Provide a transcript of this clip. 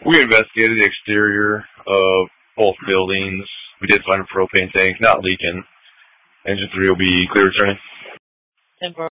We investigated the exterior of both buildings. We did find a propane tank not leaking. Engine 3 will be clear returning.